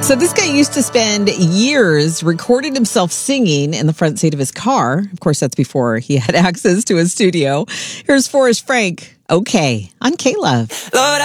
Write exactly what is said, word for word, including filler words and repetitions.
So this guy used to spend years recording himself singing in the front seat of his car. Of course, that's before he had access to a studio. Here's Forrest Frank, Okay, on K-Love. Lord,